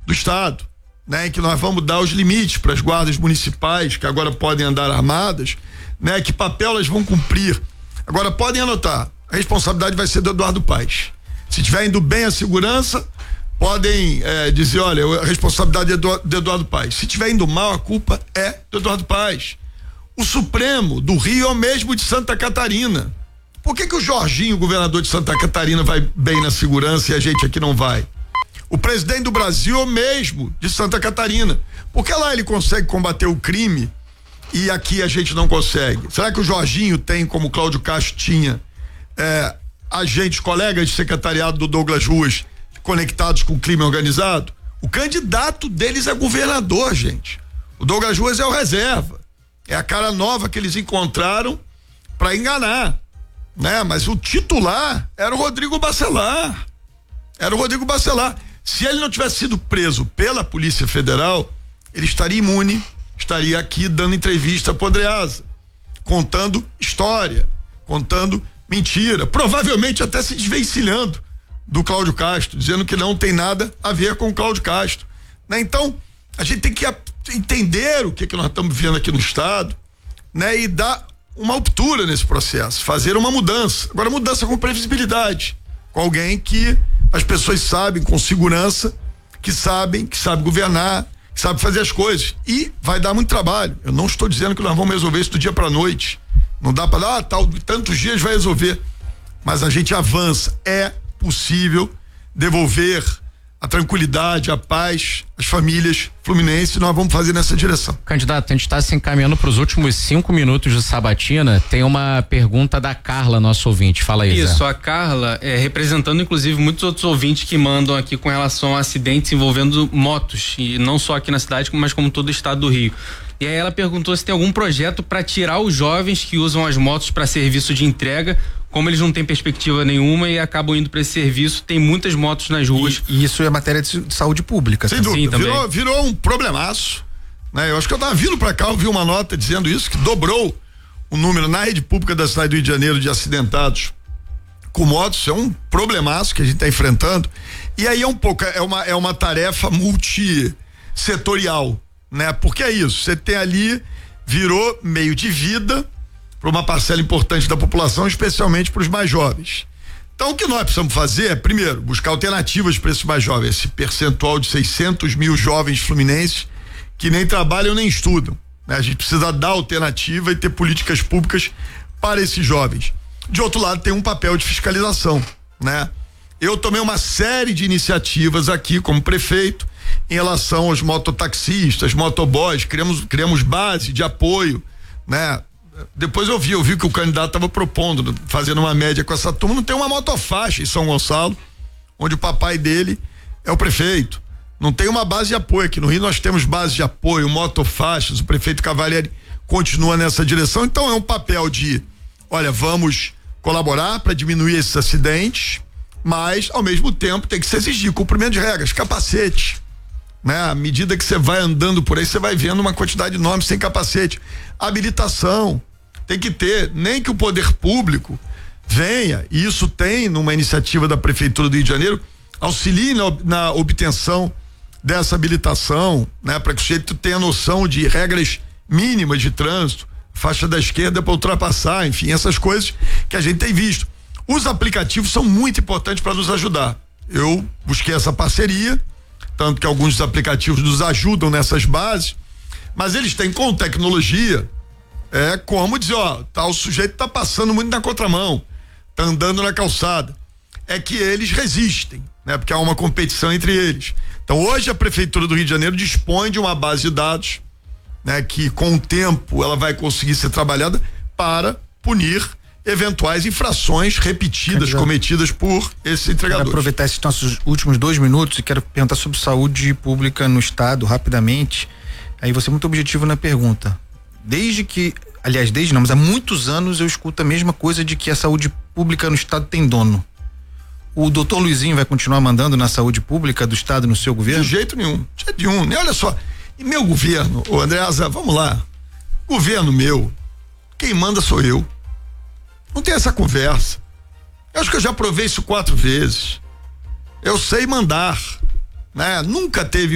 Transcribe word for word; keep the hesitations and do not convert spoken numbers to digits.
do estado, né? Em que nós vamos dar os limites para as guardas municipais que agora podem andar armadas, né? Que papel elas vão cumprir. Agora podem anotar, a responsabilidade vai ser do Eduardo Paes. Se estiver indo bem a segurança, podem é, dizer, olha, a responsabilidade é do, do Eduardo Paes. Se estiver indo mal, a culpa é do Eduardo Paes. O Supremo do Rio é o mesmo de Santa Catarina. Por que que o Jorginho, governador de Santa Catarina, vai bem na segurança e a gente aqui não vai? O presidente do Brasil é o mesmo de Santa Catarina. Por que lá ele consegue combater o crime e aqui a gente não consegue? Será que o Jorginho tem, como o Cláudio Castro tinha, é, agentes, colegas de secretariado do Douglas Ruas conectados com o crime organizado? O candidato deles é governador, gente. O Douglas Ruas é o reserva. É a cara nova que eles encontraram para enganar, né? Mas o titular era o Rodrigo Bacelar. Era o Rodrigo Bacelar. Se ele não tivesse sido preso pela Polícia Federal, ele estaria imune, estaria aqui dando entrevista para o Andreasa, contando história, contando mentira, provavelmente até se desvencilhando do Cláudio Castro, dizendo que não tem nada a ver com o Cláudio Castro, né? Então, a gente tem que entender o que que nós estamos vivendo aqui no estado, né? E dar uma ruptura nesse processo, fazer uma mudança. Agora, mudança com previsibilidade, com alguém que as pessoas sabem com segurança, que sabem, que sabe governar, que sabe fazer as coisas, e vai dar muito trabalho. Eu não estou dizendo que nós vamos resolver isso do dia para noite, não dá para dar, ah, tal, tantos dias vai resolver, mas a gente avança. É possível devolver a tranquilidade, a paz, as famílias fluminenses, nós vamos fazer nessa direção. Candidato, a gente está se encaminhando para os últimos cinco minutos de sabatina. Tem uma pergunta da Carla, nosso ouvinte. Fala aí, Isso, Zé. a Carla é representando inclusive muitos outros ouvintes que mandam aqui com relação a acidentes envolvendo motos, e não só aqui na cidade, mas como todo o estado do Rio. E aí ela perguntou se tem algum projeto para tirar os jovens que usam as motos para serviço de entrega, como eles não têm perspectiva nenhuma e acabam indo para esse serviço. Tem muitas motos nas ruas. E, e isso é matéria de, de saúde pública. Sem dúvida, Sim, virou, virou um problemaço, né? Eu acho que eu tava vindo para cá, eu vi uma nota dizendo isso, que dobrou o número na rede pública da cidade do Rio de Janeiro de acidentados com motos. É um problemaço que a gente está enfrentando, e aí é um pouco, é uma, é uma tarefa multissetorial, né? Porque é isso, você tem ali, virou meio de vida para uma parcela importante da população, especialmente para os mais jovens. Então, o que nós precisamos fazer é, primeiro, buscar alternativas para esses mais jovens, esse percentual de seiscentos mil jovens fluminenses que nem trabalham nem estudam, né? A gente precisa dar alternativa e ter políticas públicas para esses jovens. De outro lado, tem um papel de fiscalização, né? Eu tomei uma série de iniciativas aqui como prefeito em relação aos mototaxistas, motoboys, criamos, criamos base de apoio, né? Depois eu vi, eu vi que o candidato estava propondo, fazendo uma média com essa turma. Não tem uma motofaixa em São Gonçalo, onde o papai dele é o prefeito. Não tem uma base de apoio. Aqui no Rio nós temos base de apoio, motofaixas, o prefeito Cavalieri continua nessa direção. Então é um papel de, olha, vamos colaborar para diminuir esses acidentes, mas ao mesmo tempo tem que se exigir cumprimento de regras, capacete, né? À medida que você vai andando por aí, você vai vendo uma quantidade enorme sem capacete. Habilitação tem que ter, nem que o poder público venha, e isso tem numa iniciativa da Prefeitura do Rio de Janeiro, auxilie na, na obtenção dessa habilitação, né? Para que o sujeito tenha noção de regras mínimas de trânsito, faixa da esquerda para ultrapassar, enfim, essas coisas que a gente tem visto. Os aplicativos são muito importantes para nos ajudar. Eu busquei essa parceria, tanto que alguns dos aplicativos nos ajudam nessas bases, mas eles têm com tecnologia, é como dizer, ó, tá, o sujeito tá passando muito na contramão, tá andando na calçada, é que eles resistem, né? Porque há uma competição entre eles. Então hoje a Prefeitura do Rio de Janeiro dispõe de uma base de dados, né? Que com o tempo ela vai conseguir ser trabalhada para punir eventuais infrações repetidas, Candidato, cometidas por esses entregadores. Quero aproveitar esses nossos últimos dois minutos e quero perguntar sobre saúde pública no estado, rapidamente. Aí você é muito objetivo na pergunta. Desde que, aliás, desde não, mas há muitos anos eu escuto a mesma coisa de que a saúde pública no estado tem dono. O doutor Luizinho vai continuar mandando na saúde pública do estado no seu governo? De jeito nenhum, de jeito nenhum, né? Olha só, e meu governo, ô Andreasa, vamos lá, governo meu, quem manda sou eu. Não tem essa conversa. Eu acho que eu já provei isso quatro vezes. Eu sei mandar, né? Nunca teve